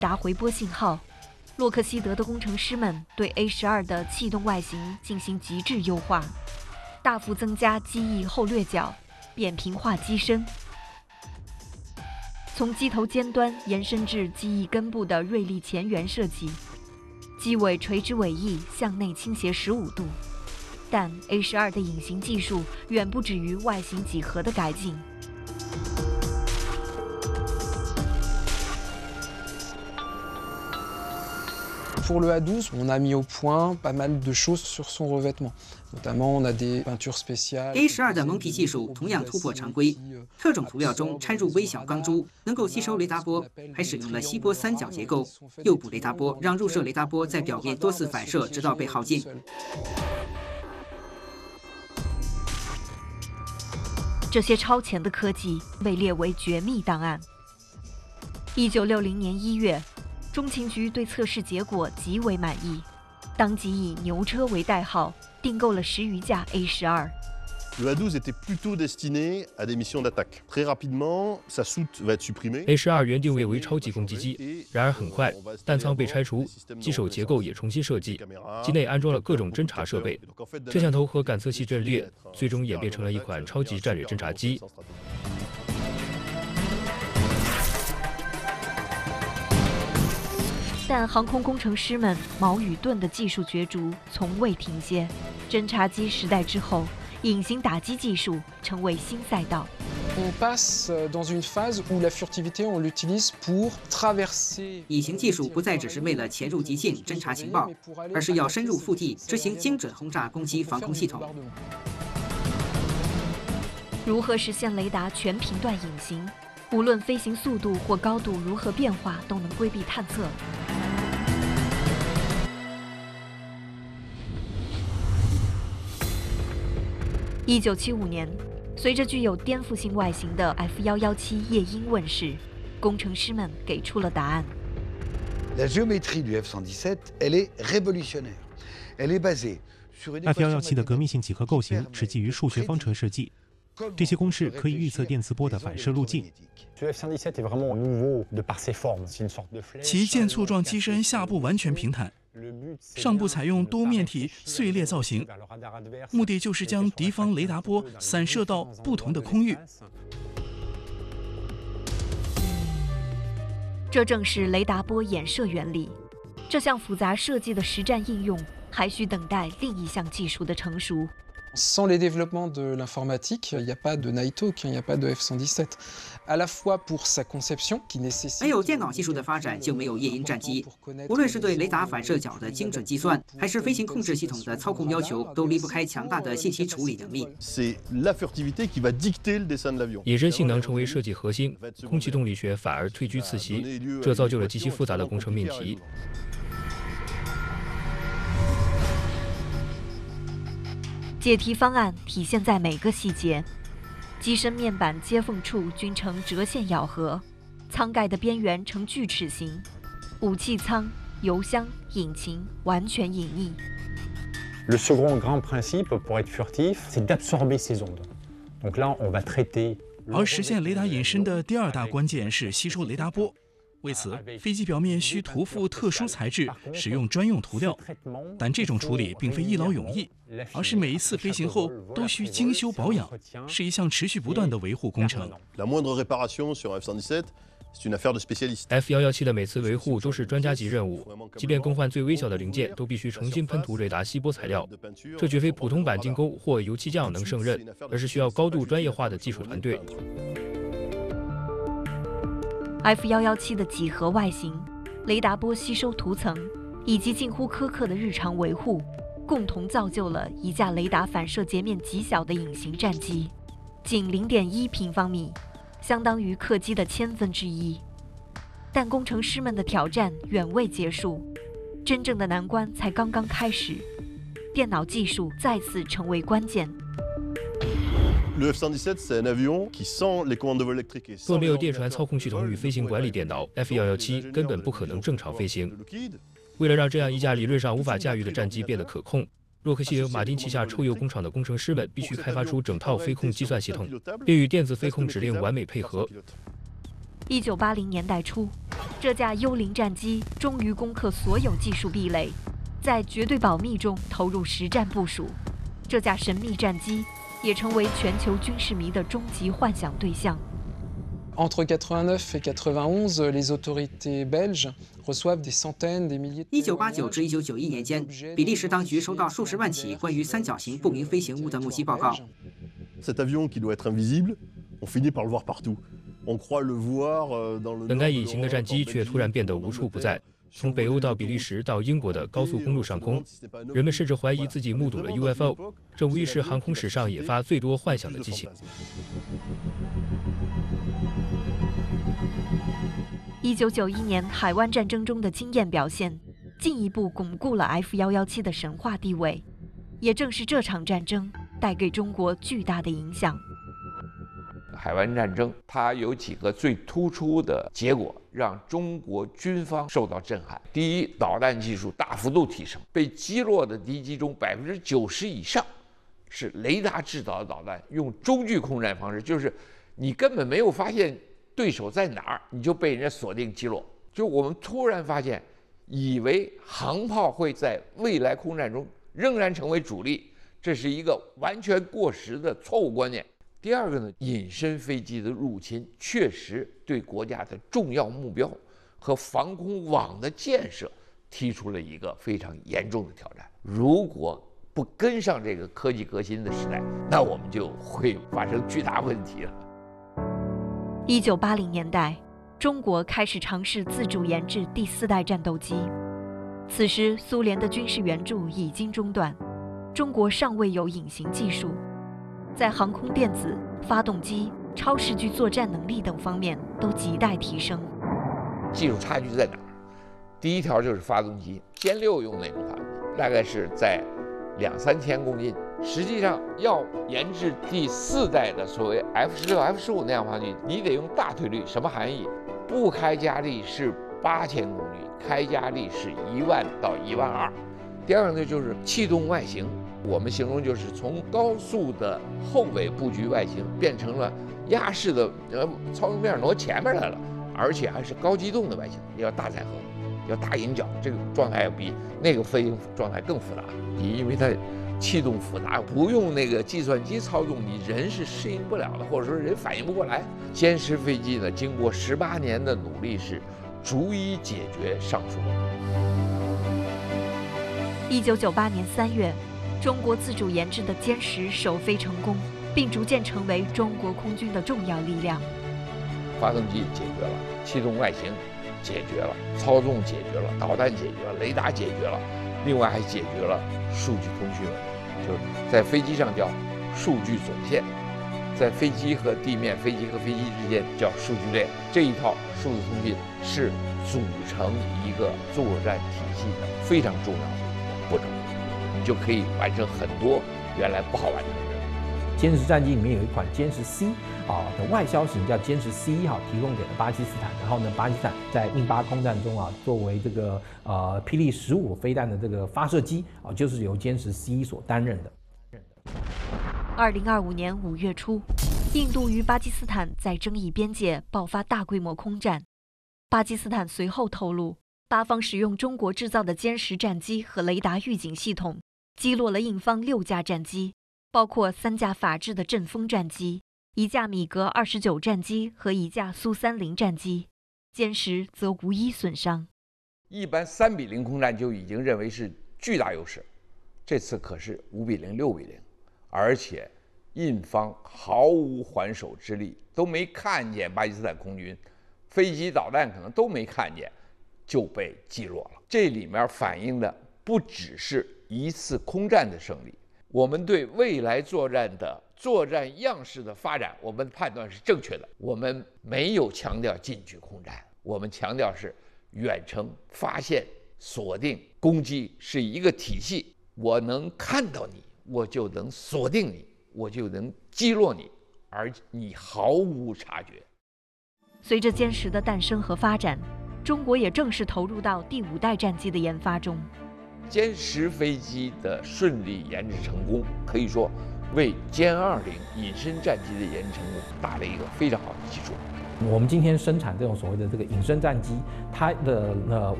达回波信号。洛克希德的工程师们对 A12的气动外形进行极致优化，大幅增加机翼后掠角，扁平化机身。从机头尖端延伸至机翼根部的锐利前缘设计，机尾垂直尾翼向内倾斜15度。但 A12的隐形技术远不止于外形几何的改进。 Pour le A12, on a mis au point pas mal de choses sur son revêtement. Notamment, on a des peintures spéciales. A12的蒙皮技术同样突破常规，特种涂料中掺入微小钢珠，能够吸收雷达波，还使用了吸波三角结构，诱捕雷达波，让入射雷达波在表面多次反射，直到被耗尽。 这些超前的科技被列为绝密档案。1960年1月。中情局对测试结果极为满意，当即以牛车为代号，订购了10余架 A12。 Le A12 était plutôt destiné à des missions d'attaque. Très rapidement, sa soute va être supprimée. A12原定位为超级攻击机，然而很快，弹仓被拆除，机首结构也重新设计，机内安装了各种侦察设备，摄像头和感测器阵列，最终演变成了一款超级战略侦察机。 但航空工程师们矛与盾的技术角逐从未停歇。侦察机时代之后，隐形打击技术成为新赛道。 On passe dans une phase où la furtivité, on l'utilise pour traverser. 隐形技术不再只是为了潜入敌境侦察情报，而是要深入腹地执行精准轰炸攻击防空系统。 如何实现雷达全频段隐形？无论飞行速度或高度如何变化，都能规避探测。1975年，随着具有颠覆性外形的 F117夜鹰问世，工程师们给出了答案。 La géométrie du F-117, elle est révolutionnaire. Elle est basée sur une F117的革命性几何构型是基于数学方程设计。这些公式可以预测电磁波的反射路径。 其渐簇状机身下部完全平坦，上部采用多面体碎裂造型，目的就是将敌方雷达波散射到不同的空域。 这正是雷达波衍射原理。这项复杂设计的实战应用，还需等待另一项技术的成熟。 Sans les développements de l'informatique, il n'y a pas de Nighthawk, il n'y a pas de F-117. À la fois pour sa conception, qui nécessite. 没有电脑技术的发展，就没有夜鹰战机。无论是对雷达反射角的精准计算，还是飞行控制系统的操控要求，都离不开强大的信息处理能力。 C'est la furtivité qui va dicter le dessin de l'avion. 隐身性能成为设计核心，空气动力学反而退居次席，这造就了极其复杂的工程命题。 解题方案体现在每个细节，机身面板接缝处均呈折线咬合，舱盖的边缘呈锯齿形，武器舱、油箱、引擎完全隐匿。 Le second grand principe pour être furtif, c'est d'absorber ces ondes. Donc là, on va traiter. 而实现雷达隐身的第二大关键是吸收雷达波。为此，飞机表面需涂覆特殊材质，使用专用涂料。但这种处理并非一劳永逸，而是每一次飞行后都需精修保养，是一项持续不断的维护工程。 La moindre réparation sur F-117, c'est une affaire de spécialiste. F117的每次维护都是专家级任务，即便更换最微小的零件，都必须重新喷涂雷达吸波材料。这绝非普通钣金钩或油漆匠能胜任，而是需要高度专业化的技术团队。 F117的几何外形、雷达波吸收涂层以及近乎苛刻的日常维护，共同造就了一架雷达反射截面极小的隐形战机，仅0.1平方米，相当于客机的1/1000。但工程师们的挑战远未结束，真正的难关才刚刚开始，电脑技术再次成为关键。 Le F-117, c'est un avion qui, sans les commandes de vol électriques et sans 若没有电传操控系统与飞行管理电脑 ，F117根本不可能正常飞行。为了让这样一架理论上无法驾驭的战机变得可控，洛克希德马丁旗下臭鼬工厂的工程师们必须开发出整套飞控计算系统，并与电子飞控指令完美配合。 1980年代初， 这架幽灵战机终于攻克所有技术壁垒，在绝对保密中投入实战部署。这架神秘战机也成为全球军事迷的终极幻想对象。 Entre 89 et 91, les autorités belges reçoivent des centaines, des milliers. 1989至1991年间，比利时当局收到数十万起关于三角形不明飞行物的目击报告。 Cet avion qui doit être invisible, on finit par le voir partout. On croit le voir dans le. 本该隐形的战机却突然变得无处不在。从北欧到比利时到英国的高速公路上空，人们甚至怀疑自己目睹了 UFO， 这无疑是航空史上引发最多幻想的机器。 1991年海湾战争中的经验表现，进一步巩固了 F-117的神话地位。也正是这场战争带给中国巨大的影响。 海湾战争它有几个最突出的结果，让中国军方受到震撼。第一，导弹技术大幅度提升，被击落的敌机中90%以上是雷达制导的导弹，用中距空战方式，就是你根本没有发现对手在哪儿，你就被人家锁定击落。就我们突然发现，以为航炮会在未来空战中仍然成为主力，这是一个完全过时的错误观念。第二个呢，隐身飞机的入侵确实对国家的重要目标和防空网的建设提出了一个非常严重的挑战。如果不跟上这个科技革新的时代，那我们就会发生巨大问题了。 1980年代，中国开始尝试自主研制第4代战斗机。此时，苏联的军事援助已经中断，中国尚未有隐形技术。在航空电子、发动机、超视距作战能力等方面都亟待提升。 技术差距在哪儿？第一条就是发动机，歼6用那种发动机，大概是在2-3千公斤。实际上要研制第4代的所谓 F-16、F-15那样发动机，你得用大推力。什么含义？不开加力是8000公里，开加力是10000到12000。第二个呢，就是气动外形。我们形容就是从高速的后尾布局外形变成了压式的操纵面挪前面来了，而且还是高机动的外形，要大载荷，要大引脚，这个状态要比那个飞行状态更复杂。因为它气动复杂，不用那个计算机操纵，你人是适应不了的，或者说人反应不过来。歼十飞机呢，经过18年的努力，是逐一解决上述问题。1998年3月。中国自主研制的歼10首飞成功，并逐渐成为中国空军的重要力量。 发动机解决了，气动外形解决了，操纵解决了，导弹解决了，雷达解决了，另外还解决了数据通讯问题，就是在飞机上叫数据总线，在飞机和地面、飞机和飞机之间叫数据链。这一套数字通讯是组成一个作战体系的非常重要的一个步骤。你就可以完成很多原来不好完成的任务。 歼10战机里面有一款歼10 C 的外销型叫歼10 C1提供给了巴基斯坦，然后呢，巴基斯坦在印巴空战中作为这个霹雳15飞弹的这个发射机就是由歼10 C1所担任的。 2025年5月初，印度与巴基斯坦在争议边界爆发大规模空战，巴基斯坦随后透露，巴方使用中国制造的歼10战机和雷达预警系统，击落了印方6架战机，包括3架法制的阵风战机、1架米格29战机和1架苏30战机，歼10则无一损伤。 一般3-0空战就已经认为是巨大优势，这次可是5-0、6-0，而且印方毫无还手之力，都没看见巴基斯坦空军飞机导弹可能都没看见，就被击落了。这里面反映的不只是一次空战的胜利，我们对未来作战的作战样式的发展，我们判断是正确的。我们没有强调近距空战，我们强调是远程发现、锁定、攻击是一个体系。我能看到你，我就能锁定你，我就能击落你，而你毫无察觉。 随着歼10的诞生和发展，中国也正式投入到第5代战机的研发中。 歼10飞机的顺利研制成功，可以说为歼20隐身战机的研制成功打了一个非常好的基础。 我们今天生产这种所谓的这个隐身战机，它的